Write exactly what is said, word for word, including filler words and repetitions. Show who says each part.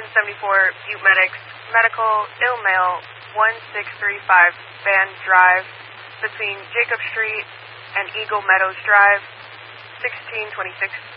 Speaker 1: seventy-four Butte Medics, medical, ill male, one six three five Band Drive, between Jacob Street and Eagle Meadows Drive, sixteen twenty-six